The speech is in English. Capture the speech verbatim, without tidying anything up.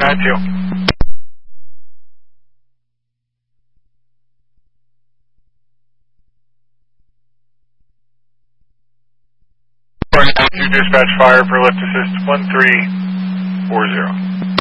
nine two. nine two dispatch fire for lift assist one three four zero.